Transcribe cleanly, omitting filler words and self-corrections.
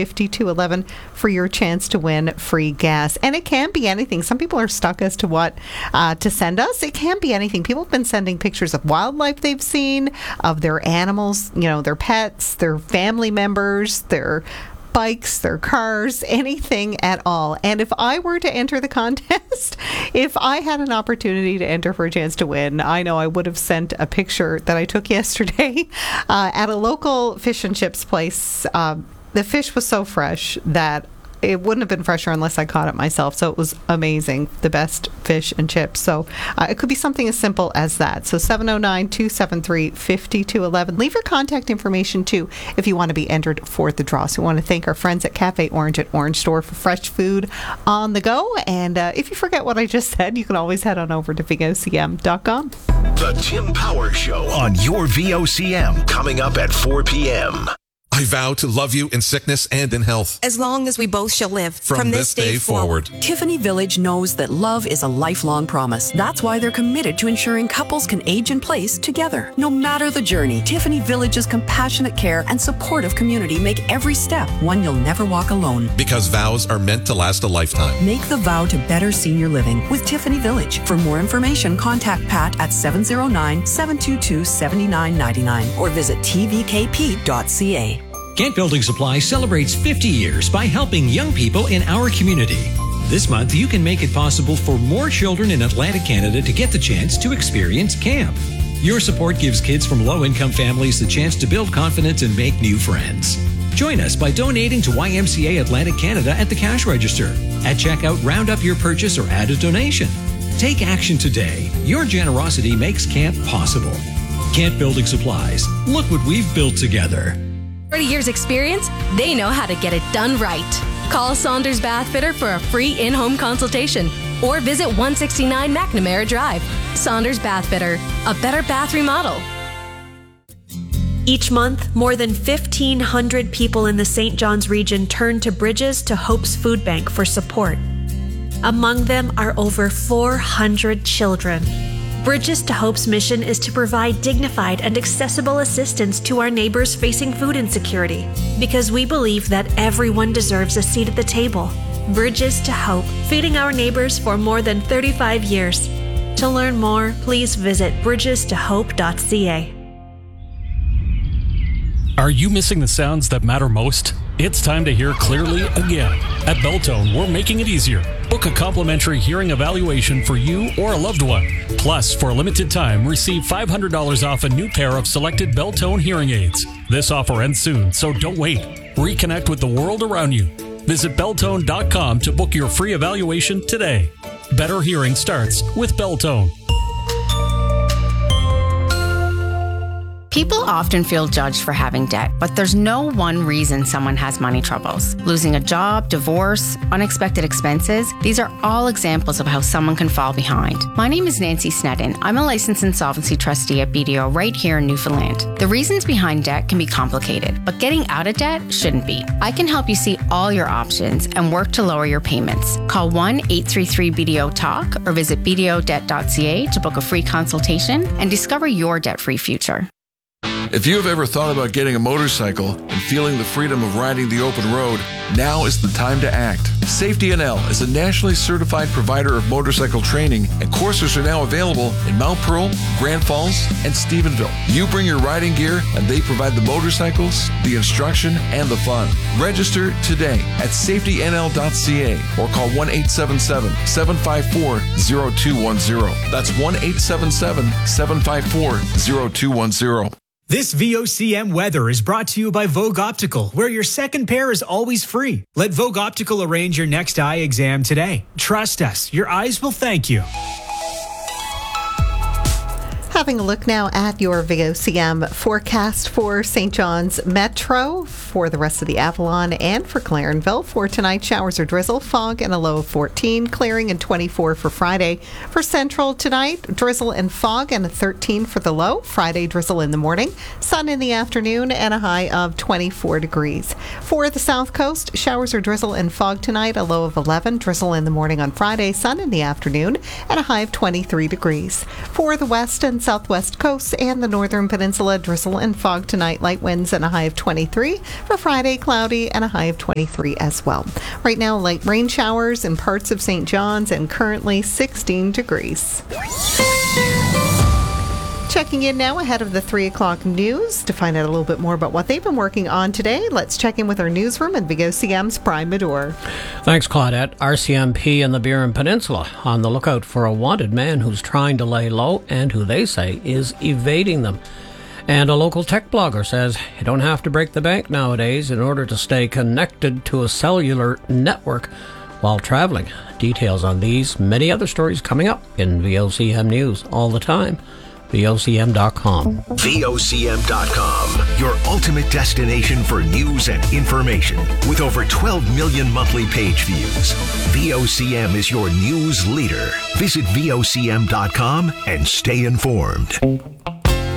703-5211 for your chance to win free gas. And it can be anything. Some people are stuck as to what to send us. It can be anything. People have been sending pictures of wildlife they've seen, of their animals, their pets, their family members, their bikes, their cars, anything at all. And if I were to enter the contest, if I had an opportunity to enter for a chance to win, I know I would have sent a picture that I took yesterday at a local fish and chips place. The fish was so fresh that it wouldn't have been fresher unless I caught it myself. So it was amazing. The best fish and chips. So it could be something as simple as that. So 709-273-5211. Leave your contact information too if you want to be entered for the draw. So we want to thank our friends at Cafe Orange at Orange Store for fresh food on the go. And if you forget what I just said, you can always head on over to VOCM.com. The Tim Power Show on your VOCM, coming up at 4 p.m. I vow to love you in sickness and in health, as long as we both shall live from this day forward. Tiffany Village knows that love is a lifelong promise. That's why they're committed to ensuring couples can age in place together. No matter the journey, Tiffany Village's compassionate care and supportive community make every step one you'll never walk alone. Because vows are meant to last a lifetime. Make the vow to better senior living with Tiffany Village. For more information, contact Pat at 709-722-7999 or visit tvkp.ca. Kent Building Supply celebrates 50 years by helping young people in our community. This month, you can make it possible for more children in Atlantic Canada to get the chance to experience camp. Your support gives kids from low-income families the chance to build confidence and make new friends. Join us by donating to YMCA Atlantic Canada at the cash register. At checkout, round up your purchase or add a donation. Take action today. Your generosity makes camp possible. Kent Building Supplies. Look what we've built together. 30 years experience, they know how to get it done right. Call Saunders Bath Fitter for a free in-home consultation or visit 169 McNamara Drive. Saunders Bath Fitter, a better bath remodel. Each month, more than 1,500 people in the St. John's region turn to Bridges to Hope's Food Bank for support. Among them are over 400 children. Bridges to Hope's mission is to provide dignified and accessible assistance to our neighbors facing food insecurity, because we believe that everyone deserves a seat at the table. Bridges to Hope, feeding our neighbors for more than 35 years. To learn more, please visit bridgestohope.ca. Are you missing the sounds that matter most? It's time to hear clearly again. At Beltone, we're making it easier. Book a complimentary hearing evaluation for you or a loved one. Plus, for a limited time, receive $500 off a new pair of selected Beltone hearing aids. This offer ends soon, so don't wait. Reconnect with the world around you. Visit Beltone.com to book your free evaluation today. Better hearing starts with Beltone. People often feel judged for having debt, but there's no one reason someone has money troubles. Losing a job, divorce, unexpected expenses, these are all examples of how someone can fall behind. My name is Nancy Sneddon. I'm a licensed insolvency trustee at BDO right here in Newfoundland. The reasons behind debt can be complicated, but getting out of debt shouldn't be. I can help you see all your options and work to lower your payments. Call 1-833-BDO-TALK or visit bdodebt.ca to book a free consultation and discover your debt-free future. If you have ever thought about getting a motorcycle and feeling the freedom of riding the open road, now is the time to act. Safety NL is a nationally certified provider of motorcycle training, and courses are now available in Mount Pearl, Grand Falls, and Stephenville. You bring your riding gear, and they provide the motorcycles, the instruction, and the fun. Register today at safetynl.ca or call 1-877-754-0210. That's 1-877-754-0210. This VOCM weather is brought to you by Vogue Optical, where your second pair is always free. Let Vogue Optical arrange your next eye exam today. Trust us, your eyes will thank you. Having a look now at your VOCM forecast for St. John's Metro, for the rest of the Avalon, and for Clarenville. For tonight, showers or drizzle, fog, and a low of 14, clearing and 24 for Friday. For Central tonight, drizzle and fog, and a 13 for the low. Friday, drizzle in the morning, sun in the afternoon, and a high of 24 degrees. For the South Coast, showers or drizzle and fog tonight, a low of 11, drizzle in the morning on Friday, sun in the afternoon, and a high of 23 degrees. For the West and southwest coast and the northern peninsula. Drizzle and fog tonight. Light winds and a high of 23. For Friday, cloudy and a high of 23 as well. Right now, light rain showers in parts of St. John's and currently 16 degrees. Checking in now ahead of the 3 o'clock news to find out a little bit more about what they've been working on today. Let's check in with our newsroom at VOCM's Brian Medore. Thanks, Claudette. RCMP in the Burin Peninsula on the lookout for a wanted man who's trying to lay low and who they say is evading them. And a local tech blogger says you don't have to break the bank nowadays in order to stay connected to a cellular network while traveling. Details on these, many other stories coming up in VOCM News all the time. VOCM.com. VOCM.com, your ultimate destination for news and information. With over 12 million monthly page views, VOCM is your news leader. Visit VOCM.com and stay informed.